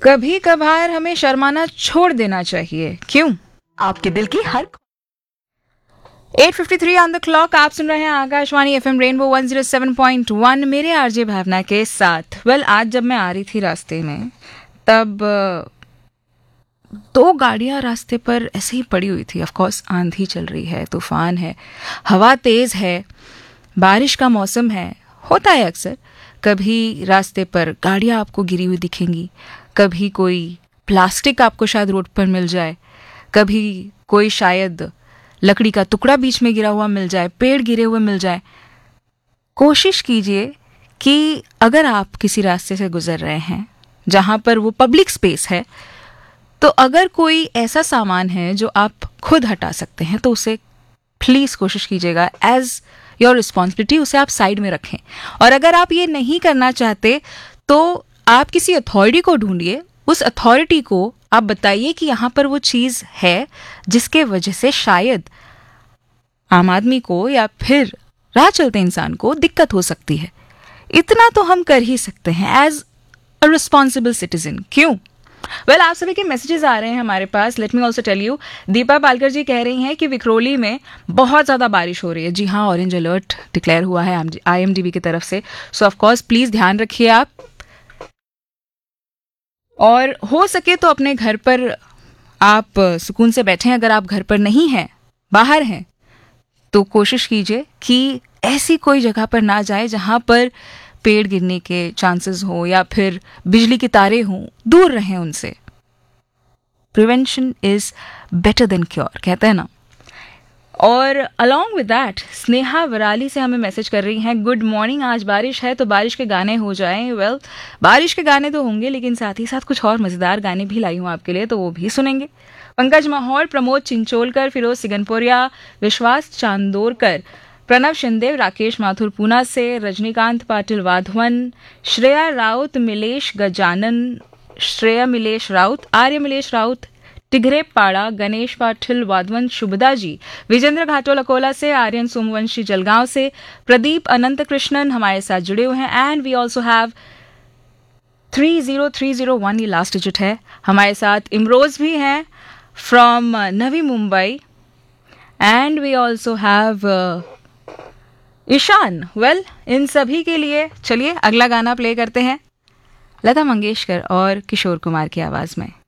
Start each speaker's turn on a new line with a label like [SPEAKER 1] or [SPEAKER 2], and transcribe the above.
[SPEAKER 1] कभी कभार हमें शर्माना छोड़ देना चाहिए, क्यों?
[SPEAKER 2] आपके दिल की हर
[SPEAKER 1] 8:53 ऑन द क्लॉक। आप सुन रहे हैं आकाशवाणी एफएम रेनबो 107.1 मेरे आरजे भावना के साथ। आज जब मैं आ रही थी रास्ते में, तब दो गाड़ियां रास्ते पर ऐसे ही पड़ी हुई थी। ऑफ कोर्स आंधी चल रही है, तूफान है, हवा तेज है, बारिश का मौसम है। होता है अक्सर, कभी रास्ते पर गाड़ियां आपको गिरी हुई दिखेंगी, कभी कोई प्लास्टिक आपको शायद रोड पर मिल जाए, कभी कोई शायद लकड़ी का टुकड़ा बीच में गिरा हुआ मिल जाए, पेड़ गिरे हुए मिल जाए। कोशिश कीजिए कि अगर आप किसी रास्ते से गुजर रहे हैं जहां पर वो पब्लिक स्पेस है, तो अगर कोई ऐसा सामान है जो आप खुद हटा सकते हैं तो उसे प्लीज कोशिश कीजिएगा, एज योर रिस्पॉन्सिबिलिटी उसे आप साइड में रखें। और अगर आप ये नहीं करना चाहते तो आप किसी अथॉरिटी को ढूंढिए, उस अथॉरिटी को आप बताइए कि यहाँ पर वो चीज़ है जिसके वजह से शायद आम आदमी को या फिर राह चलते इंसान को दिक्कत हो सकती है। इतना तो हम कर ही सकते हैं एज अ रिस्पॉन्सिबल सिटीजन, क्यों? आप सभी के मैसेजेस आ रहे हैं हमारे पास। Let me also tell you, Deepa Palkar जी कह रही हैं कि विक्रोली में बहुत ज़्यादा बारिश हो रही है। जी हाँ, ऑरेंज अलर्ट डिक्लेयर हुआ है IMDB की तरफ से। सो ऑफ कोर्स प्लीज़ ध्यान रखिए आप, और हो सके तो अपने घर पर आप सुकून से बैठें। अगर आप घर पर नहीं हैं, बाहर हैं, तो कोशिश कीजिए कि ऐसी कोई जगह पर ना जाए जहां पर पेड़ गिरने के चांसेस हो या फिर बिजली की तारें हों। दूर रहें उनसे। Prevention is better than cure, कहते हैं ना। और अलॉन्ग विद दैट, स्नेहा वराली से हमें मैसेज कर रही हैं, गुड मॉर्निंग, आज बारिश है तो बारिश के गाने हो जाएं। बारिश के गाने तो होंगे, लेकिन साथ ही साथ कुछ और मज़ेदार गाने भी लाई हूँ आपके लिए, तो वो भी सुनेंगे। पंकज माहौर, प्रमोद चिंचोलकर, फिरोज सिगनपुरिया, विश्वास चांदोरकर, प्रणव शिंदे, राकेश माथुर पूना से, रजनीकांत पाटिल वाधवन, श्रेया राउत, मिलेश गजानन, श्रेया मिलेश राउत, आर्य मिलेश राउत, टिघरे पाड़ा, गणेश पाटिल वाधवन, शुभदा जी, विजेंद्र घाटोल अकोला से, आर्यन सोमवंशी जलगांव से, प्रदीप अनंत कृष्णन हमारे साथ जुड़े हुए हैं। एंड वी ऑल्सो हैव 30301, ये लास्ट डिजिट है। हमारे साथ इमरोज भी हैं from Navi Mumbai. And we also have Ishan. इन सभी के लिए चलिए अगला गाना प्ले करते हैं, लता मंगेशकर और किशोर कुमार की आवाज में।